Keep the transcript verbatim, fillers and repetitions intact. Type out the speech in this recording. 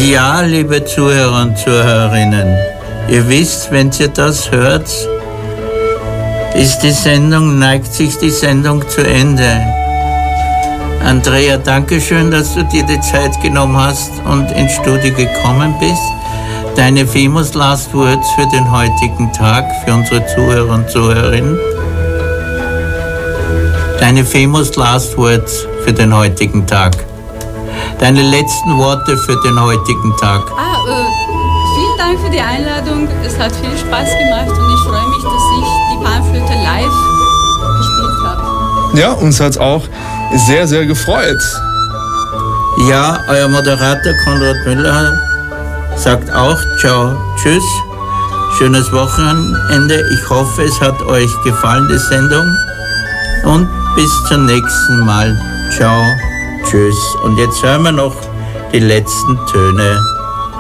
Ja, liebe Zuhörer und Zuhörerinnen, ihr wisst, wenn ihr das hört, ist die Sendung, neigt sich die Sendung zu Ende. Andrea, danke schön, dass du dir die Zeit genommen hast und ins Studio gekommen bist. Deine famous last words für den heutigen Tag, für unsere Zuhörer und Zuhörerinnen. Deine famous last words für den heutigen Tag. Deine letzten Worte für den heutigen Tag. Ah, äh, vielen Dank für die Einladung. Es hat viel Spaß gemacht und ich freue mich, dass ich die Panflöte live gespielt habe. Ja, uns hat es auch sehr, sehr gefreut. Ja, euer Moderator Konrad Müller sagt auch ciao, tschüss, schönes Wochenende. Ich hoffe, es hat euch gefallen, die Sendung. Und bis zum nächsten Mal. Ciao, tschüss. Und jetzt hören wir noch die letzten Töne